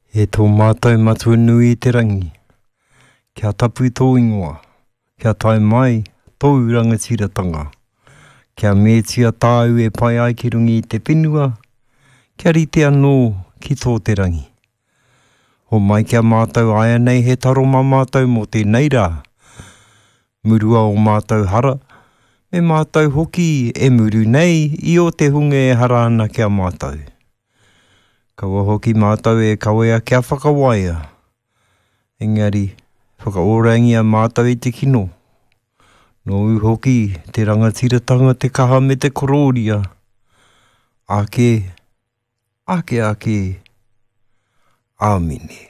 E tō mātou matua nui te rangi. Kia tapu tō ingoa. Kia tae mai tō rangatiratanga. Kia mētia tāu e pai ai ki rungi i te whenua. Kia rite anō ki tō te rangi. Ho mai kia mātou aia nei he taro mā mātou mō te neira. Murua o mātou hara. Me mātou hoki e muru nei i o te hunga e hara ana kia mātou. Kaua hoki mātou e kawea kia whakawaia. Engari, whakaorangia mātou i te kino. Nō hoki te rangatiratanga te kaha me te kororia. Ake. Āmine.